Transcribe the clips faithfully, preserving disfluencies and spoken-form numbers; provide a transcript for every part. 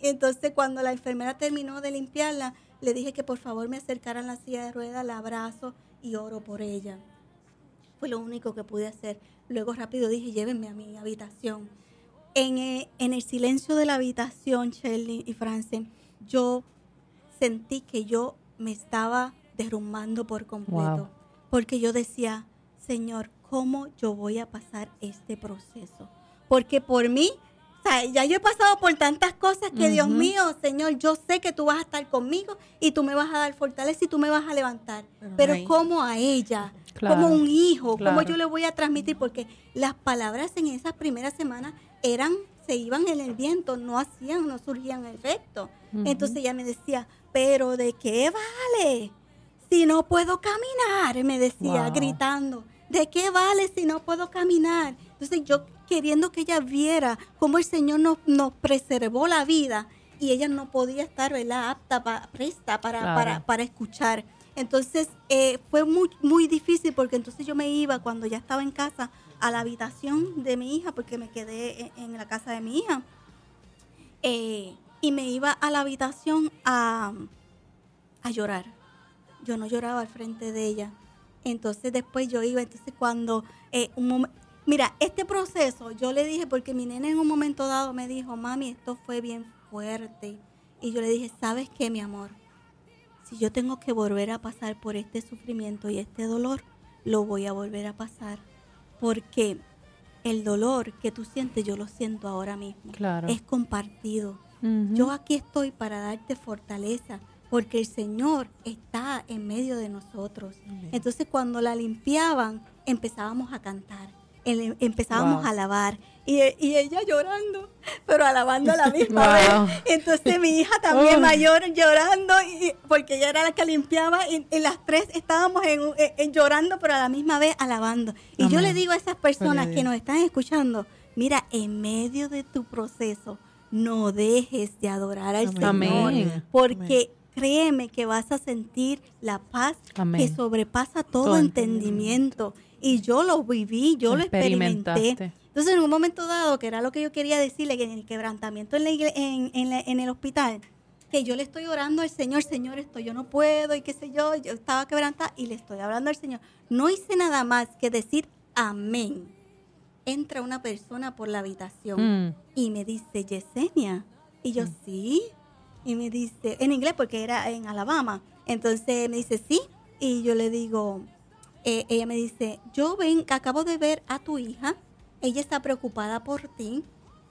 Entonces, cuando la enfermera terminó de limpiarla, le dije que por favor me acercaran la silla de ruedas, la abrazo y oro por ella. Fue lo único que pude hacer. Luego rápido dije, llévenme a mi habitación. En, eh, en el silencio de la habitación, Shirley y France, yo sentí que yo me estaba derrumbando por completo. Wow. Porque yo decía, Señor, ¿cómo yo voy a pasar este proceso? Porque por mí, o sea, ya yo he pasado por tantas cosas que, uh-huh. Dios mío, Señor, yo sé que tú vas a estar conmigo y tú me vas a dar fortaleza y tú me vas a levantar. Pero, Pero ahí, ¿cómo a ella? Claro, como un hijo, claro. ¿Cómo yo le voy a transmitir? Porque las palabras en esas primeras semanas eran, se iban en el viento, no hacían, no surgían efecto. Uh-huh. Entonces ella me decía, ¿pero de qué vale? Si no puedo caminar, me decía, wow. Gritando. ¿De qué vale si no puedo caminar? Entonces yo queriendo que ella viera cómo el Señor nos, nos preservó la vida y ella no podía estar, ¿verdad?, apta, pa, presta para, claro. para, para escuchar. Entonces eh, fue muy, muy difícil porque entonces yo me iba cuando ya estaba en casa a la habitación de mi hija porque me quedé en, en la casa de mi hija eh, y me iba a la habitación a, a llorar. Yo no lloraba al frente de ella. Entonces después yo iba, entonces cuando eh, un momento, mira, este proceso yo le dije, porque mi nena en un momento dado me dijo, mami, esto fue bien fuerte. Y yo le dije, ¿sabes qué, mi amor? Si yo tengo que volver a pasar por este sufrimiento y este dolor, lo voy a volver a pasar. Porque el dolor que tú sientes, yo lo siento ahora mismo. Claro. Es compartido. Uh-huh. Yo aquí estoy para darte fortaleza, porque el Señor está en medio de nosotros. Amén. Entonces, cuando la limpiaban, empezábamos a cantar, el, empezábamos wow. a alabar, y, y ella llorando, pero alabando a la misma wow. vez. Entonces, mi hija también oh. mayor llorando, y, porque ella era la que limpiaba, y, y las tres estábamos en, en, en llorando, pero a la misma vez alabando. Y Amén. Yo le digo a esas personas Amén. Que nos están escuchando, mira, en medio de tu proceso, no dejes de adorar al Amén. Señor, Amén. porque créeme que vas a sentir la paz Amén. Que sobrepasa todo, todo entendimiento. Y yo lo viví, yo lo experimenté. Entonces, en un momento dado, que era lo que yo quería decirle, que en el quebrantamiento en, la igle- en, en, la, en el hospital, que yo le estoy orando al Señor, Señor, esto yo no puedo, y qué sé yo, yo estaba quebrantada y le estoy hablando al Señor. No hice nada más que decir amén. Entra una persona por la habitación mm. y me dice, Yesenia. Y yo, mm. sí. Y me dice, en inglés porque era en Alabama. Entonces me dice, sí. Y yo le digo, eh, ella me dice, yo ven, acabo de ver a tu hija. Ella está preocupada por ti.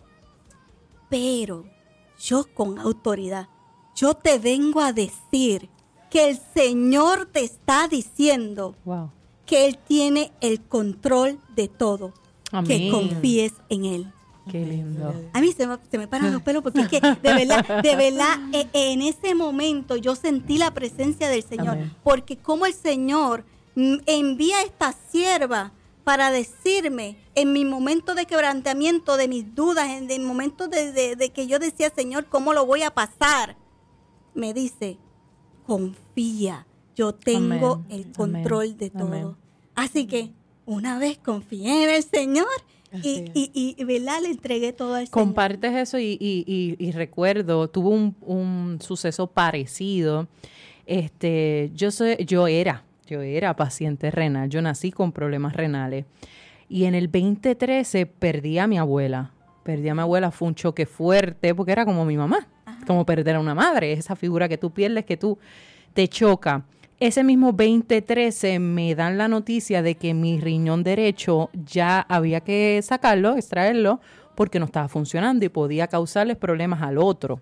Pero yo con autoridad, yo te vengo a decir que el Señor te está diciendo wow. que Él tiene el control de todo. Amén. Que confíes en Él. Qué lindo. A mí se me, se me paran los pelos porque es que de verdad, de verdad, eh, eh, en ese momento yo sentí la presencia del Señor. Amén. Porque como el Señor envía a esta sierva para decirme en mi momento de quebrantamiento, de mis dudas, en el momento de, de, de que yo decía, Señor, ¿cómo lo voy a pasar? Me dice, confía, yo tengo Amén. El control Amén. De todo. Amén. Así que una vez confié en el Señor. Y, y, y, y ¿verdad? Le entregué todo al Señor. Compartes eso y, y, y, y recuerdo, tuvo un, un suceso parecido. Este, yo soy, yo era, yo era paciente renal. Yo nací con problemas renales. Y en el veinte trece perdí a mi abuela. Perdí a mi abuela, fue un choque fuerte porque era como mi mamá. Ajá. Como perder a una madre, esa figura que tú pierdes, que tú te choca. Ese mismo veinte trece me dan la noticia de que mi riñón derecho ya había que sacarlo, extraerlo, porque no estaba funcionando y podía causarles problemas al otro.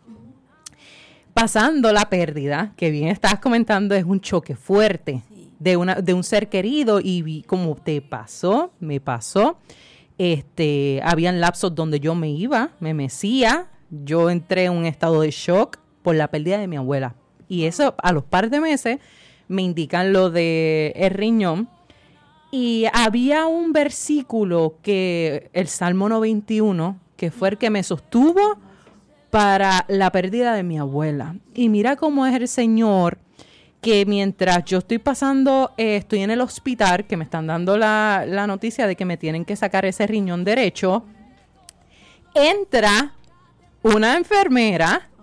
Pasando la pérdida, que bien estabas comentando, es un choque fuerte sí. de, una, de un ser querido y vi como te pasó, me pasó. Este, habían lapsos donde yo me iba, me mecía, yo entré en un estado de shock por la pérdida de mi abuela. Y eso a los par de meses me indican lo de el riñón. Y había un versículo, que el Salmo noventa y uno, que fue el que me sostuvo para la pérdida de mi abuela. Y mira cómo es el Señor, que mientras yo estoy pasando, eh, estoy en el hospital, que me están dando la, la noticia de que me tienen que sacar ese riñón derecho, entra una enfermera